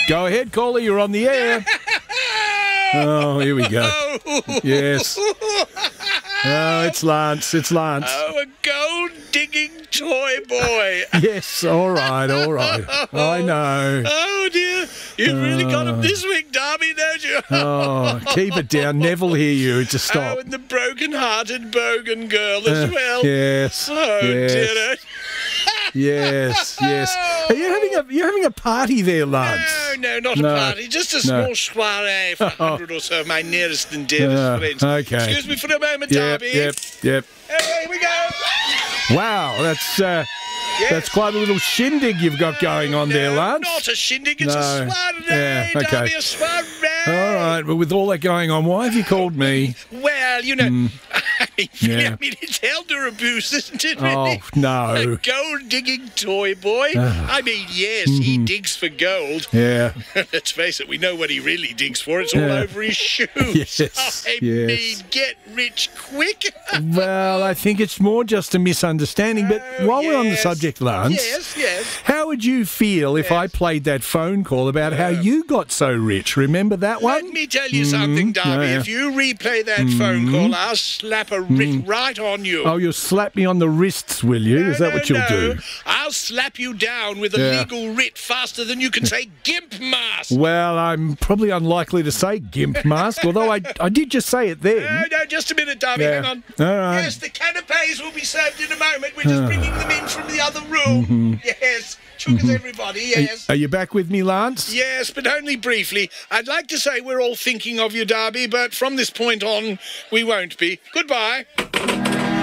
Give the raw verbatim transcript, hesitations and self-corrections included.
Go ahead, caller. You're on the air. Oh, here we go. Yes. Oh, it's Lance. It's Lance. Oh, a gold-digging toy boy. Yes, all right, all right. I know. Oh, dear. You've really got him this week, Darby, don't you? Oh, keep it down. Never hear you to stop. Oh, and the broken-hearted Bogan girl as Uh, well. Yes. Oh, yes. dear. Yes, yes. Are you having a you're having a party there, Lance? No, no, not No. a party. Just a No. small soiree for a hundred or so of my nearest and dearest Uh, friends. okay. Excuse me for a moment, Yep, Darby. yep, yep. Hey, here we go. Wow, that's uh, Yes. that's quite a little shindig you've got going on no, there, Lance. Not a shindig, it's No. a soiree, Yeah, okay. Darby, a soiree. All right, but with all that going on, why have you called me? Well, you know, I mean, really, Yeah. I mean, it's elder abuse, isn't it? Oh, Really? A no. gold-digging toy boy. I mean, yes, he digs for gold. Yeah. Let's face it, we know what he really digs for. It's all Yeah. over his shoes. Yes, I yes. mean, get rich quick. Well, I think it's more just a misunderstanding. But Oh, while we're on the yes. subject, Lance, Yes, yes. how would you feel if I played that phone call about how you got so rich? Remember that one? Let me tell you something, Darby. yeah, yeah. If you replay that phone call, I'll slap a writ right on you. Oh, you'll slap me on the wrists, will you? No, Is that no, what you'll no. do? I'll slap you down with a Yeah. legal writ faster than you can say gimp mask. Well, I'm probably unlikely to say gimp mask, although I, I did just say it then. No, no, just a minute, Darby. Yeah. Hang on. All right. Yes, the canapes will be served in a moment. We're just bringing them in from the other room. Yes. Sugars, everybody, yes. Are you back with me, Lance? Yes, but only briefly. I'd like to say we're all thinking of you, Darby, but from this point on, we won't be. Goodbye.